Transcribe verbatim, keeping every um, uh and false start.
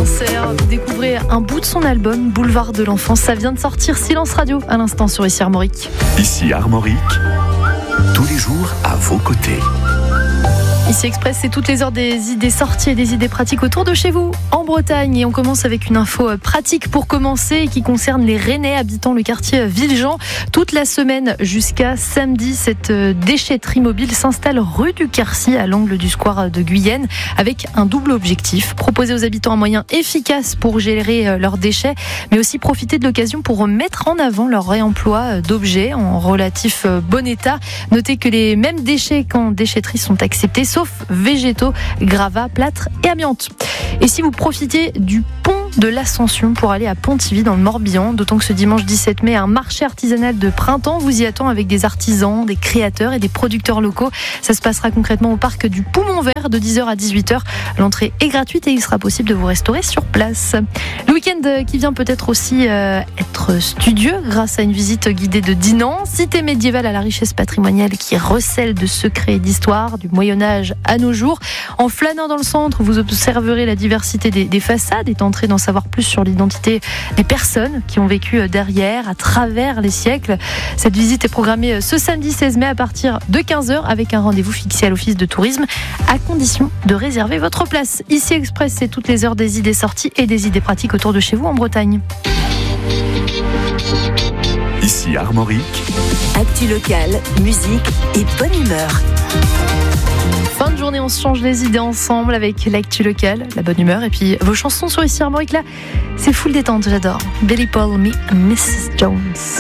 concert. Vous découvrez un bout de son album, Boulevard de l'Enfance. Ça vient de sortir. Silence Radio à l'instant sur Ici Armorique. Ici Armorique, tous les jours à vos côtés. Ici Express, c'est toutes les heures des idées sorties et des idées pratiques autour de chez vous, en Bretagne. Et on commence avec une info pratique pour commencer qui concerne les Rennais habitant le quartier Villejean. Toute la semaine jusqu'à samedi, cette déchetterie mobile s'installe rue du Quercy à l'angle du square de Guyenne avec un double objectif. Proposer aux habitants un moyen efficace pour gérer leurs déchets, mais aussi profiter de l'occasion pour mettre en avant leur réemploi d'objets en relatif bon état. Notez que les mêmes déchets qu'en déchetterie sont acceptés, sauf végétaux, gravats, plâtre et amiante. Et si vous profitez du pont de l'Ascension pour aller à Pontivy dans le Morbihan, d'autant que ce dimanche dix-sept mai, un marché artisanal de printemps vous y attend avec des artisans, des créateurs et des producteurs locaux. Ça se passera concrètement au parc du Poumon Vert de dix heures à dix-huit heures. L'entrée est gratuite et il sera possible de vous restaurer sur place. Le week-end qui vient peut-être aussi euh, être studieux grâce à une visite guidée de Dinan, cité médiévale à la richesse patrimoniale qui recèle de secrets et d'histoires du Moyen-Âge à nos jours. En flânant dans le centre, vous observerez la diversité des, des façades et tenterez d'en savoir plus sur l'identité des personnes qui ont vécu derrière, à travers les siècles. Cette visite est programmée ce samedi seize mai à partir de quinze heures avec un rendez-vous fixé à l'Office de tourisme à condition de réserver votre place. Ici Express, c'est toutes les heures des idées sorties et des idées pratiques autour de chez vous en Bretagne. Ici Armorique, actu locale, musique et bonne humeur. Fin de journée, on se change les idées ensemble avec l'actu locale, la bonne humeur et puis vos chansons sur Ici Armorique là, c'est full détente, j'adore. Billy Paul, Me and missus Jones.